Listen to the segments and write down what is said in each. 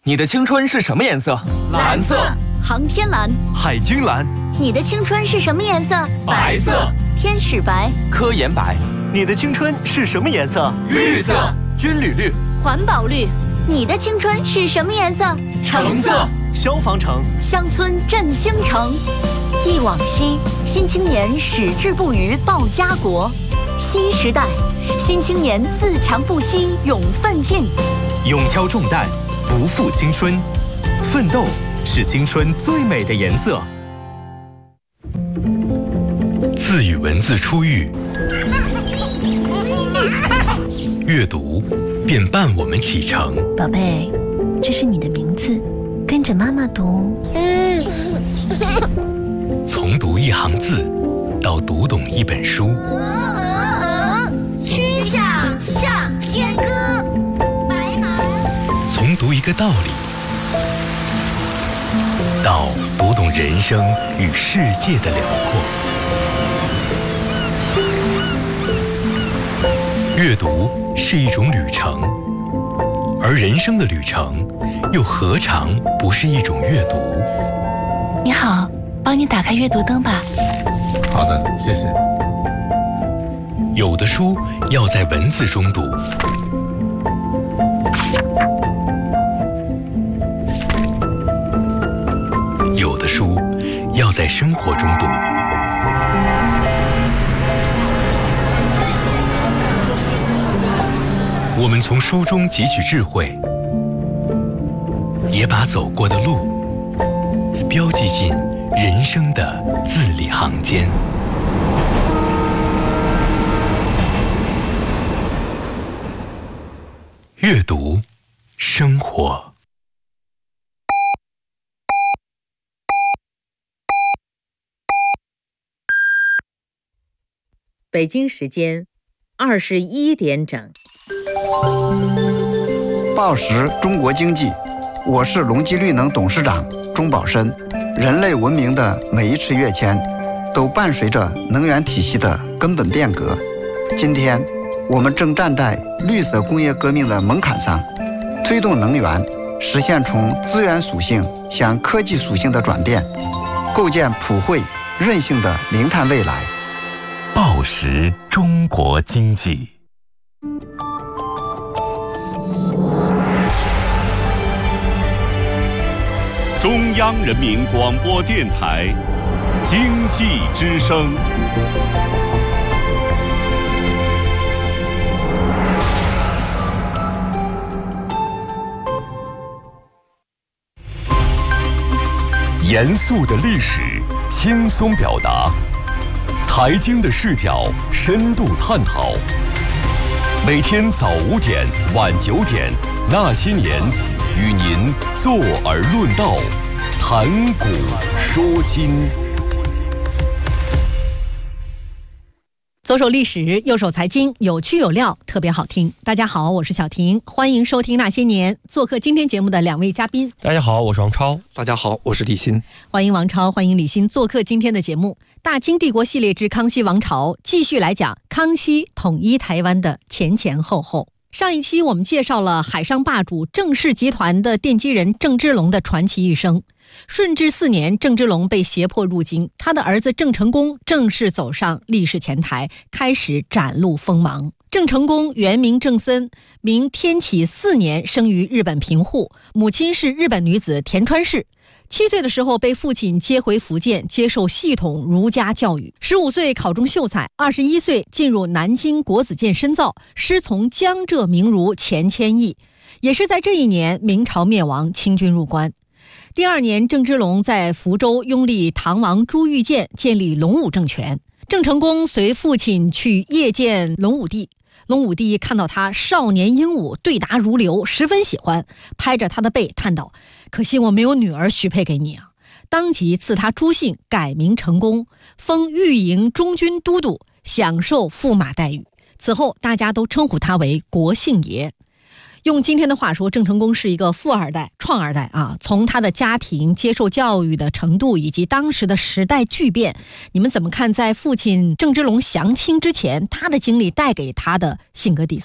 你的青春是什么颜色？ 蓝色。 航天蓝。 海军蓝。 你的青春是什么颜色？ 白色。 天使白。 科研白。 你的青春是什么颜色？ 绿色。 军旅绿。 环保绿。你的青春是什么颜色？ 橙色。 消防橙。 乡村振兴城。忆往昔，新青年矢志不渝报家国。新时代，新青年自强不息勇奋进。 勇挑重担，不负青春，奋斗是青春最美的颜色。 字与文字初遇，阅读便伴我们启程。 宝贝，这是你的名字，跟着妈妈读。 从读一行字，到读懂一本书。 曲项向天歌，白马。 从读一个道理，到读懂人生与世界的辽阔。阅读是一种旅程，而人生的旅程又何尝不是一种阅读？ 你好，帮你打开阅读灯吧。 好的，谢谢。 有的书要在文字中读，有的书要在生活中读。我们从书中汲取智慧，也把走过的路标记进人生的字里行间。阅读，生活。 北京时间21点整。 报时中国经济，我是隆基绿能董事长钟宝申。人类文明的每一次跃迁，都伴随着能源体系的根本变革。今天，我们正站在绿色工业革命的门槛上，推动能源实现从资源属性向科技属性的转变，构建普惠韧性的零碳未来。 报时中国经济。 中央人民广播电台经济之声。严肃的历史，轻松表达；财经的视角，深度探讨。每天早5点、晚9点，那些年，与您坐而论道，谈古说今。 左手历史，右手财经，有趣有料，特别好听。大家好，我是小婷，欢迎收听那些年。做客今天节目的2位嘉宾， 大家好，我是王超。 大家好，我是李欣。 欢迎王超，欢迎李欣做客今天的节目。大清帝国系列之康熙王朝，继续来讲康熙统一台湾的前前后后。上一期我们介绍了海上霸主郑氏集团的奠基人郑芝龙的传奇一生。顺治4年，郑芝龙被胁迫入京，他的儿子郑成功正式走上历史前台，开始展露锋芒。郑成功原名郑森，明天启4年生于日本平户，母亲是日本女子田川氏。7岁的时候被父亲接回福建，接受系统儒家教育。15岁考中秀才，21岁进入南京国子监深造，师从江浙名儒钱谦益。也是在这一年，明朝灭亡，清军入关。第2年，郑芝龙在福州拥立唐王朱玉建，建立隆武政权。郑成功随父亲去谒见隆武帝，隆武帝看到他少年英武，对答如流，十分喜欢，拍着他的背叹道：“可惜我没有女儿许配给你啊！”当即赐他朱姓，改名成功，封御营中军都督，享受驸马待遇。此后大家都称呼他为国姓爷。用今天的话说，郑成功是一个富二代、创二代啊！从他的家庭接受教育的程度，以及当时的时代巨变，你们怎么看在父亲郑芝龙降清之前，他的经历带给他的性格底色？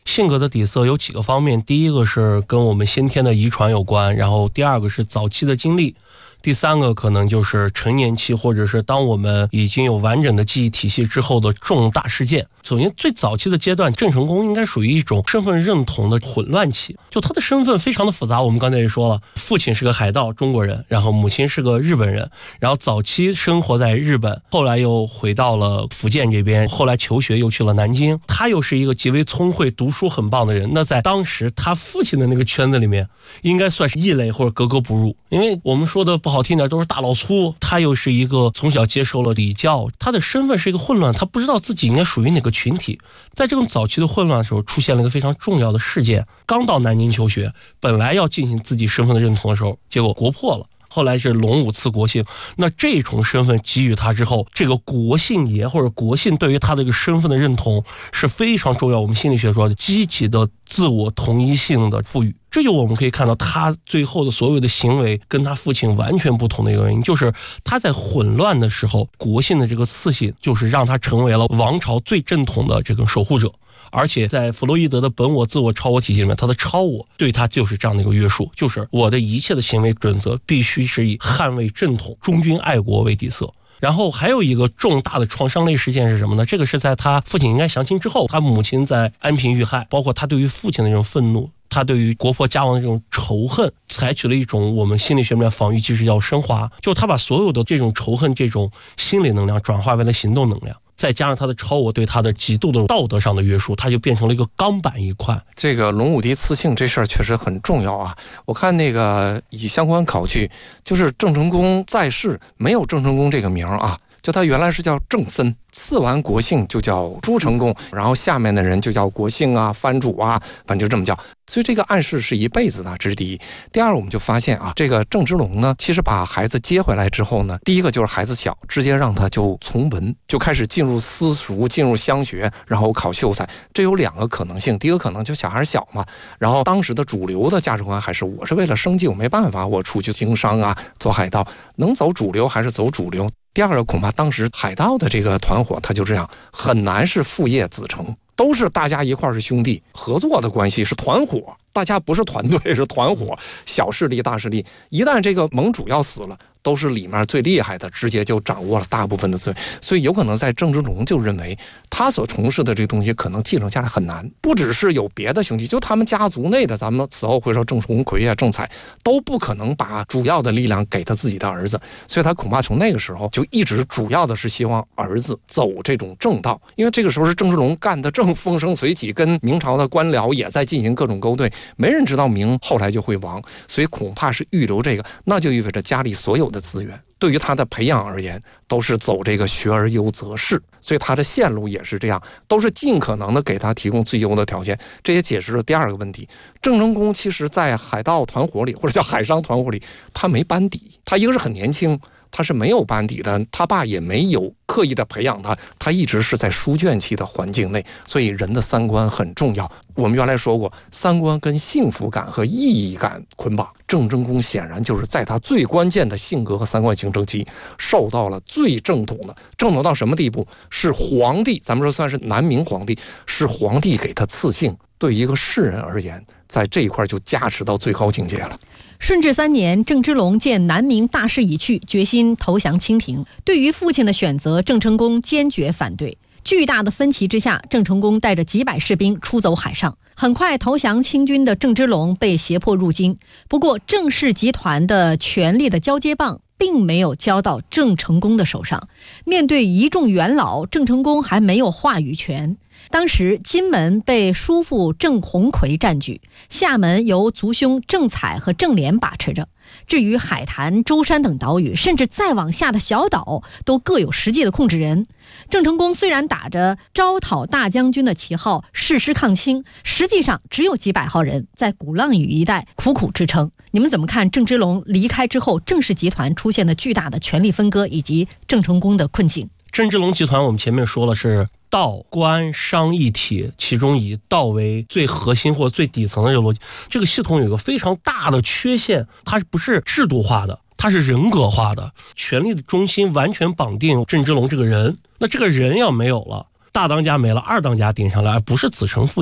性格的底色有几个方面，第一个是跟我们先天的遗传有关，然后第二个是早期的经历，第三个可能就是成年期，或者是当我们已经有完整的记忆体系之后的重大事件。首先最早期的阶段，郑成功应该属于一种身份认同的混乱期，就他的身份非常的复杂。我们刚才也说了，父亲是个海盗中国人，然后母亲是个日本人，然后早期生活在日本，后来又回到了福建这边，后来求学又去了南京。他又是一个极为聪慧读书很棒的人，那在当时他父亲的那个圈子里面应该算是异类或者格格不入，因为我们说的不好听点都是大老粗，他又是一个从小接受了礼教，他的身份是一个混乱，他不知道自己应该属于哪个群体。在这种早期的混乱的时候，出现了一个非常重要的事件，刚到南京求学，本来要进行自己身份的认同的时候，结果国破了，后来是隆武赐国姓。那这种身份给予他之后，这个国姓爷或者国姓对于他的这个身份的认同是非常重要，我们心理学说积极的自我同一性的赋予。这就我们可以看到他最后的所有的行为跟他父亲完全不同的一个原因，就是他在混乱的时候，国姓的这个赐姓就是让他成为了王朝最正统的这个守护者。而且在弗洛伊德的本我、自我、超我体系里面，他的超我对他就是这样的一个约束，就是我的一切的行为准则必须是以捍卫正统、忠君爱国为底色。然后还有一个重大的创伤类事件是什么呢？这个是在他父亲应该降清之后，他母亲在安平遇害，包括他对于父亲的这种愤怒，他对于国破家亡的这种仇恨，采取了一种我们心理学里面防御机制叫升华，就是他把所有的这种仇恨、这种心理能量转化为了行动能量，再加上他的超我对他的极度的道德上的约束，他就变成了一个钢板一块。 这个隆武帝赐姓这事儿确实很重要啊！我看那个以相关考据，就是郑成功在世没有郑成功这个名啊，就他原来是叫郑森，赐完国姓就叫朱成功，然后下面的人就叫国姓啊、藩主啊，反正就这么叫。所以这个暗示是一辈子的，这是第一。第二，我们就发现啊，这个郑芝龙呢，其实把孩子接回来之后呢，第一个就是孩子小，直接让他就从文，就开始进入私塾，进入乡学，然后考秀才。这有两个可能性，第一个可能就小孩小嘛，然后当时的主流的价值观还是我是为了生计，我没办法，我出去经商啊，做海盗，能走主流还是走主流。第二个恐怕当时海盗的这个团伙，他就这样很难是父业子承，都是大家一块是兄弟，合作的关系是团伙，大家不是团队是团伙，小势力大势力，一旦这个盟主要死了，都是里面最厉害的，直接就掌握了大部分的资源。所以有可能在郑芝龙就认为他所从事的这个东西可能继承下来很难，不只是有别的兄弟，就他们家族内的，咱们此后会说郑鸿逵啊、郑采都不可能把主要的力量给他自己的儿子，所以他恐怕从那个时候就一直主要的是希望儿子走这种正道，因为这个时候是郑芝龙干得正风生水起，跟明朝的官僚也在进行各种勾兑，没人知道明后来就会亡，所以恐怕是预留这个，那就意味着家里所有的资源对于他的培养而言都是走这个学而优则仕，所以他的线路也是这样，都是尽可能的给他提供最优的条件。这也解释了第二个问题，郑成功其实在海盗团伙里或者叫海商团伙里，他没班底，他一个是很年轻，他是没有班底的，他爸也没有刻意的培养他，他一直是在书卷气的环境内，所以人的三观很重要。我们原来说过，三观跟幸福感和意义感捆绑，郑成功显然就是在他最关键的性格和三观形成期受到了最正统的，正统到什么地步？是皇帝，咱们说算是南明皇帝，是皇帝给他赐姓，对一个士人而言，在这一块就加持到最高境界了。 顺治3年，郑芝龙见南明大势已去，决心投降清廷。对于父亲的选择，郑成功坚决反对。巨大的分歧之下，郑成功带着几百士兵出走海上。很快，投降清军的郑芝龙被胁迫入京。不过，郑氏集团的权力的交接棒并没有交到郑成功的手上。面对一众元老，郑成功还没有话语权。当时金门被叔父郑鸿逵占据，厦门由族兄郑采和郑莲把持着。至于海坛、舟山等岛屿，甚至再往下的小岛，都各有实际的控制人。郑成功虽然打着招讨大将军的旗号誓师抗清，实际上只有几百号人在鼓浪屿一带苦苦支撑。你们怎么看郑芝龙离开之后，郑氏集团出现的巨大的权力分割以及郑成功的困境？ 郑芝龙集团我们前面说了是道官商一体，其中以道为最核心或最底层的这个逻辑。这个系统有一个非常大的缺陷，它不是制度化的，它是人格化的，权力的中心完全绑定郑芝龙这个人。那这个人要没有了，大当家没了，二当家顶上来，不是子承父业，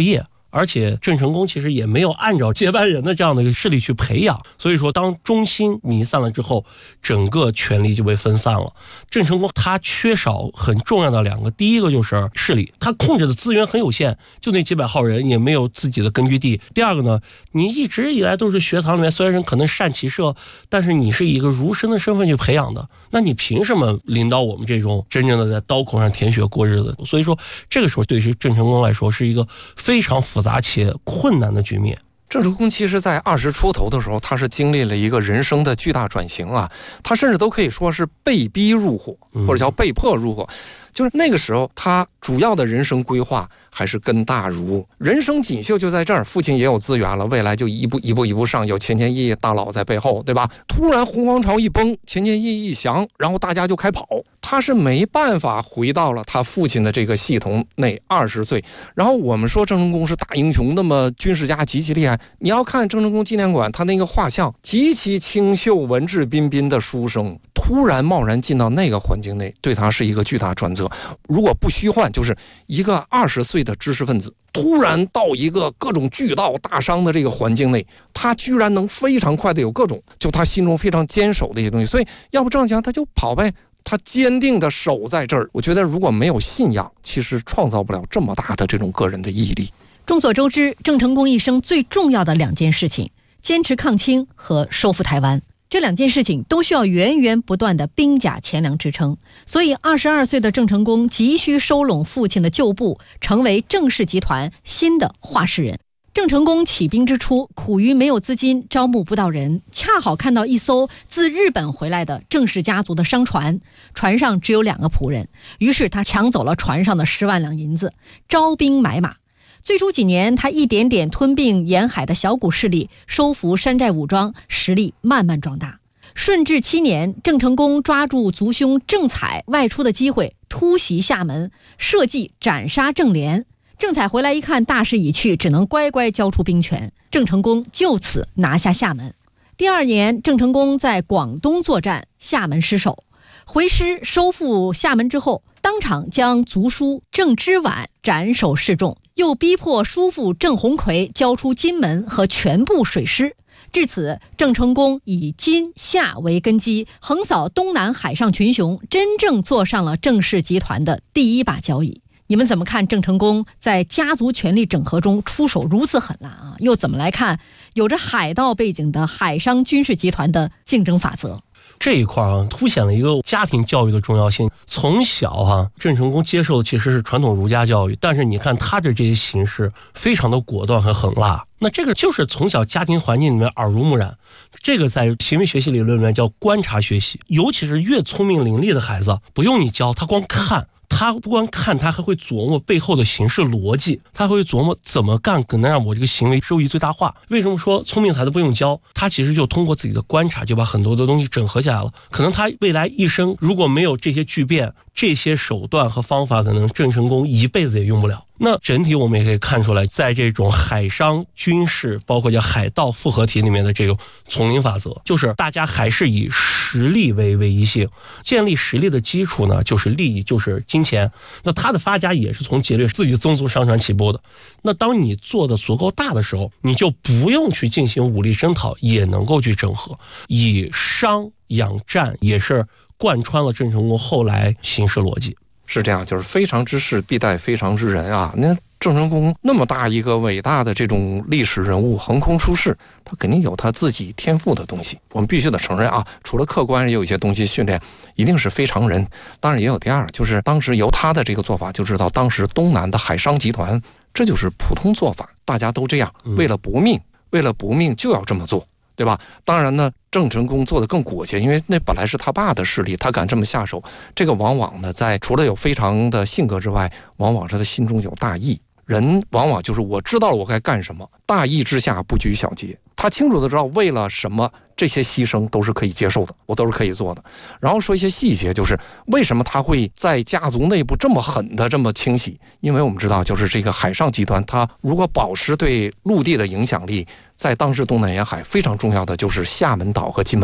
而且郑成功其实也没有按照接班人的这样的一个势力去培养，所以说当中心弥散了之后，整个权力就被分散了。郑成功他缺少很重要的2个，第一个就是势力，他控制的资源很有限，就那几百号人，也没有自己的根据地。第二个呢，你一直以来都是学堂里面虽然可能善骑射，但是你是以一个儒生的身份去培养的，那你凭什么领导我们这种真正的在刀口上舔血过日子？所以说这个时候对于郑成功来说是一个非常复杂且困难的局面。 郑成功其实在20出头的时候，他是经历了一个人生的巨大转型啊，他甚至都可以说是被逼入伙，或者叫被迫入伙。就是那个时候他主要的人生规划还是跟大儒，人生锦绣就在这儿，父亲也有资源了，未来就一步上，有钱钱义大佬在背后，对吧？突然洪荒朝一崩，钱钱义一降，然后大家就开跑，他是没办法回到了他父亲的这个系统内。20岁，然后我们说郑成功是大英雄，那么军事家极其厉害，你要看郑成功纪念馆他那个画像，极其清秀文质彬彬的书生，突然贸然进到那个环境内，对他是一个巨大转折。如果不虚幻，就是一个20岁的知识分子突然到一个各种巨盗大商的这个环境内，他居然能非常快的有各种就他心中非常坚守的一些东西。所以要不这样讲，他就跑呗，他坚定的守在这儿。我觉得如果没有信仰，其实创造不了这么大的这种个人的毅力。 众所周知，郑成功一生最重要的2件事情，坚持抗清和收复台湾，这2件事情都需要源源不断的兵甲钱粮支撑，所以22岁的郑成功急需收拢父亲的旧部，成为郑氏集团新的话事人。郑成功起兵之初，苦于没有资金，招募不到人，恰好看到一艘自日本回来的郑氏家族的商船，船上只有2个仆人，于是他抢走了船上的10万两银子，招兵买马。最初几年，他一点点吞并沿海的小股势力，收服山寨武装，实力慢慢壮大。顺治7年，郑成功抓住族兄郑采外出的机会，突袭厦门，设计斩杀郑联。郑采回来一看，大势已去，只能乖乖交出兵权。郑成功就此拿下厦门。第2年，郑成功在广东作战，厦门失守。回师收复厦门之后，当场将族叔郑之婉斩首示众，又逼迫叔父郑鸿逵交出金门和全部水师。至此，郑成功以金夏为根基，横扫东南海上群雄，真正坐上了郑氏集团的第1把交椅。你们怎么看郑成功在家族权力整合中出手如此狠辣啊？又怎么来看有着海盗背景的海商军事集团的竞争法则？ 这一块凸显了一个家庭教育的重要性。从小郑成功接受的其实是传统儒家教育，但是你看他的这些形式非常的果断和狠辣，那这个就是从小家庭环境里面耳濡目染。这个在行为学习理论里面叫观察学习，尤其是越聪明伶俐的孩子，不用你教，他光看，他不光看，他还会琢磨背后的形式逻辑，他会琢磨怎么干可能让我这个行为收益最大化。为什么说聪明孩子不用教？他其实就通过自己的观察，就把很多的东西整合起来了。可能他未来一生如果没有这些巨变，这些手段和方法，可能郑成功一辈子也用不了。那整体我们也可以看出来，在这种海商军事包括叫海盗复合体里面的这种丛林法则，就是大家还是以实力为唯一性，建立实力的基础呢就是利益，就是金钱。那他的发家也是从劫掠自己宗族商船起步的。那当你做的足够大的时候，你就不用去进行武力征讨，也能够去整合，以商养战，也是贯穿了郑成功后来行事逻辑。 是这样，就是非常之事必待非常之人啊。那郑成功那么大一个伟大的这种历史人物横空出世，他肯定有他自己天赋的东西，我们必须得承认啊。除了客观也有一些东西训练，一定是非常人。当然也有第二，就是当时由他的这个做法就知道，当时东南的海商集团这就是普通做法，大家都这样，为了搏命就要这么做，对吧？当然呢，郑成功做得更果决，因为那本来是他爸的势力，他敢这么下手，这个往往呢，在除了有非常的性格之外，往往是他心中有大义。人往往就是我知道了我该干什么，大义之下不拘小节。他清楚的知道为了什么，这些牺牲都是可以接受的，我都是可以做的。然后说一些细节，就是为什么他会在家族内部这么狠的这么清洗？因为我们知道，就是这个海上集团，它如果保持对陆地的影响力，在当时东南沿海非常重要的就是厦门岛和金门岛。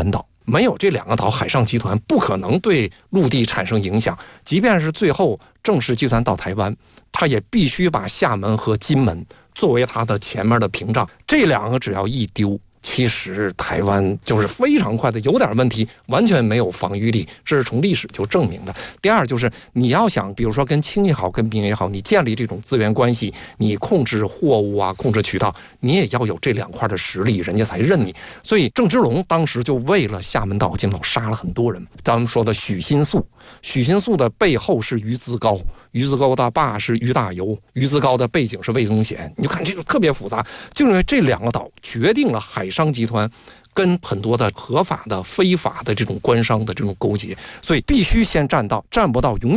没有这2个岛，海上集团不可能对陆地产生影响。即便是最后正式集团到台湾，它也必须把厦门和金门作为它的前面的屏障。这2个只要一丢，其实台湾就是非常快的有点问题，完全没有防御力，这是从历史就证明的。第二就是你要想，比如说跟清也好，跟民也好，你建立这种资源关系，你控制货物啊，控制渠道，你也要有这2块的实力，人家才认你。所以郑芝龙当时就为了厦门岛、金门岛杀了很多人。咱们说的许新素，许新素的背后是于资高，于资高的爸是于大猷，于资高的背景是魏宗贤。你就看这个特别复杂，就因为这2个岛决定了海商集团跟很多的合法的、非法的这种官商的这种勾结，所以必须先占不到永远